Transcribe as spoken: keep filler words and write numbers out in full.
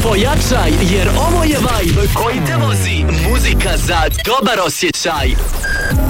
Pojačaj, jer ovo je vibe koji te vozi. Muzika za dobar osjećaj.